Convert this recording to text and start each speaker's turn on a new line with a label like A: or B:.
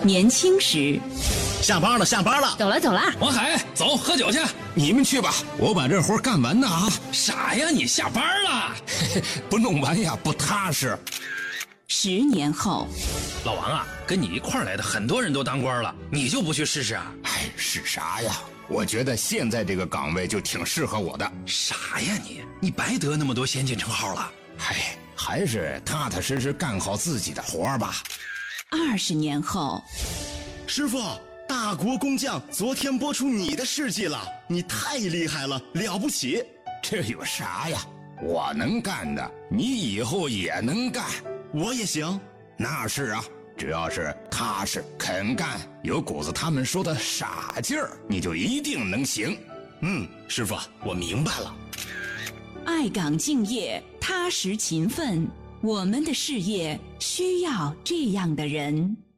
A: 年轻时。
B: 下班了，下班了，
A: 走了走了。
C: 王海，走，喝酒去。
B: 你们去吧，我把这活干完呢啊！
C: 傻呀，你下班了？
B: 不弄完呀，不踏实。
A: 10年后，
C: 老王啊，跟你一块儿来的很多人都当官了，你就不去试试啊？
B: 哎，是啥呀？我觉得现在这个岗位就挺适合我的。
C: 啥呀你白得那么多先进称号了。
B: 哎，还是踏踏实实干好自己的活吧。
A: 20年后，
D: 师傅，大国工匠昨天播出你的事迹了，你太厉害了，了不起。
B: 这有啥呀？我能干的，你以后也能干。
D: 我也行。
B: 那是啊，只要是踏实肯干，有股子他们说的傻劲儿，你就一定能行。
D: 师傅，我明白了。
A: 爱岗敬业，踏实勤奋，我们的事业需要这样的人。